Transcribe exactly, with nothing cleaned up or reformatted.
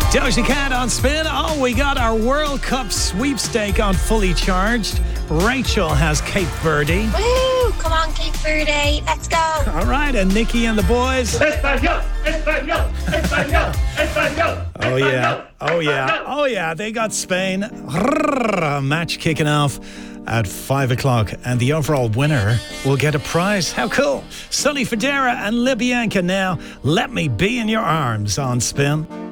Doja Cat on Spin. Oh, we got our World Cup sweepstake on Fully Charged. Rachel has Cape Verde. Woo! Come on, Cape Verde. Let's go. All right, and Nikki and the boys. Espanol, Espanol, Espanol, Espanol. Oh, yeah. Oh, yeah. Oh, yeah. They got Spain. A match kicking off at five o'clock. And the overall winner will get a prize. How cool. Sully Federa and Libyanka now. Let me be in your arms on Spin.